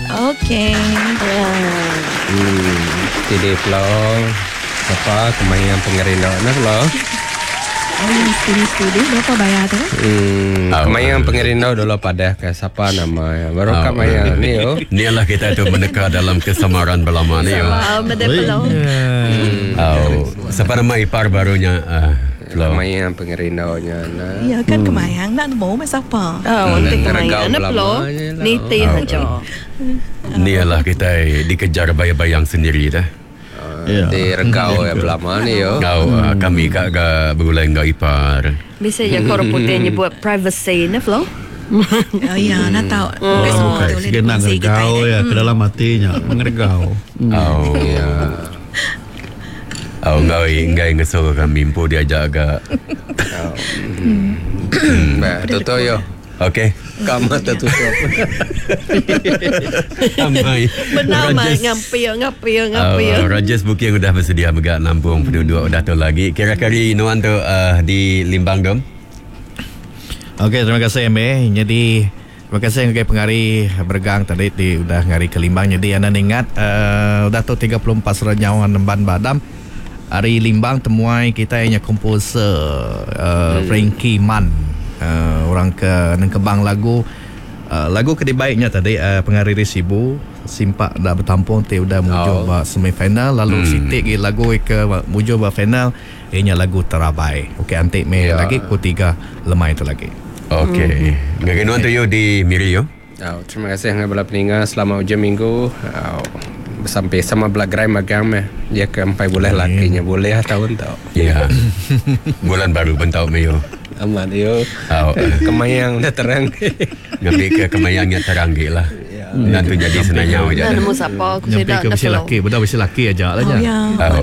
Okey. Jadi flow apa kemayan pengerina na flow. Studi berapa bayar tu? Kemayan pengerina dulu pada ke siapa nama baru kemayan ni yo. Inilah kita tu meneka dalam kesamaran berlama ni yo. Siapa nama ipar barunya? Kemayan pengerina nya na. Ya kan kemayang nak mau siapa? Untuk kemayan na flow. Niti saja. Inilah kita dikejar bayang-bayang sendiri dah. Di regau ya belama ni yo. Kami kak berulai enggak ipar. Bisa je korang putihnya buat privacy na flow. Ya, nak tahu. Semua tu Sige nak ngergau ya ke dalam hatinya. Ngergau. Ya. Enggak ngeso kami mimpu diajak agak. Tutup yo. Okey. Kamu tutup. Amai. Benar ngapi. Rajas Bukit sudah bersedia megak nampung penduduk dah tu lagi. Kira-kira Noan tu di Limbang Dom. Okey, terima kasih MA. Jadi terima kasih kepada pengari bergang tadi udah ngari ke Limbang. Jadi anda ingat udah tu 34 serenyawan Nemban Badam. Hari Limbang temuai kita yang komposer Frankie Man. Orang ke Nengkebang lagu kedai tadi pengari Resibu simpak dah bertampung te udah muncul semifinal lalu sitik lagu ke muncul final ianya lagu Terabai. Okey antik me lagi ketiga lemai itu lagi. Okey. Ngaganuan tu yo di Miri yo. Terima kasih yang belah peningat selama ujian minggu. Sampai sama belah gerai magang dia ke sampai boleh lakinya boleh tahun tau. Ya. Bulan baru bentau me yo. Aman yo. Kemayang dah terang. Ngambil ke kemayangnya terang lah. Dan tu jadi senanya aja. Nemu siapa aku Nyampe ke besi laki, betul besi laki aja lah nya.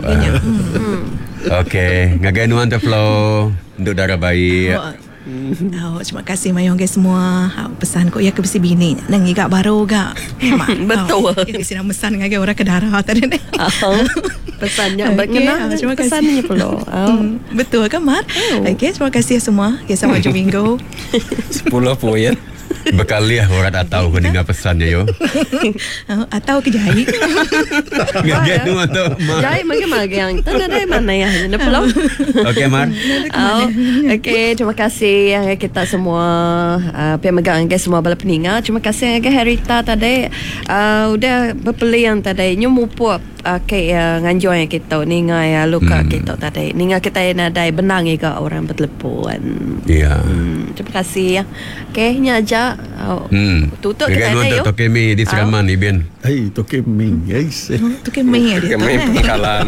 Okey, ngaganuan tu flow untuk darah baik. Terima kasih mayong ke semua. Pesan kok ya ke besi bini nang igak baru gak. Betul. Ya sini pesan ngage orang ke darah tadi ni. Pesannya bagaimana? Terima kasih. Pesannya perlu. Betul kan Mar? Okey, terima kasih semua. Okay, sampai jumpa minggu. 10 poin. Bekaliah orang atau kau dengar pesannya yo. Atau ke Jahit. Ngaganuan tu. Jahit bagaimana yang tu dari mana ya? Nak pulang? Okey Mar. Okey, terima kasih yang kita semua pemegang semua bala peningat. Terima kasih yang Herita tadi udah berpelian tadi nyumupu nganjuan yang kita ningai luka kita tadi. Ningai kita yang ada benang juga orang bertelepon. Ya. Terima kasih ya. Okey, nya aja. Tutup kita ada yo. Toke mi di Seraman ni Ben. Hey, toke mi guys. Toke mi dia. Kami pengkalan.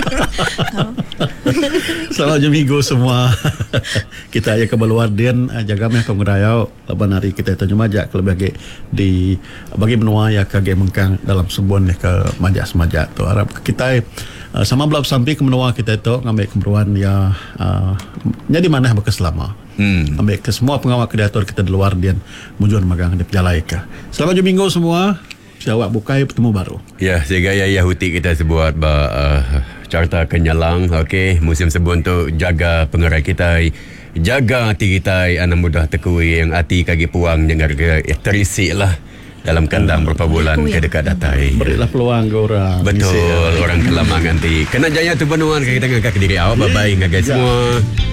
Selamat minggu semua. Kita aja ke Baluar Dian jaga meh pengrayau laban hari kita itu majak lebih di bagi menua ya ke mengkang dalam sebuah ke majak tu harap kita sama belum sampai ke menua kita itu ngambil keperluan ya jadi mana berkeselama. Ambil ke semua pengawal kreator kita di luar Dian mujuan magang di Pejalaika. Selamat minggu semua. Siawak bukai bertemu baru. Ya, sehingga ya huti kita sebuat carta kenyalang. Okey, musim sebelum tu jaga pengerai kita, jaga hati kita anak mudah tekui yang hati kaki puang dengar terisi lah dalam kandang berapa bulan ke dekat datai. Berilah peluang ke orang. Betul, orang kelamaan nanti. Kena jaya tu penuan kita ngangkat diri awak. Bye-bye guys semua.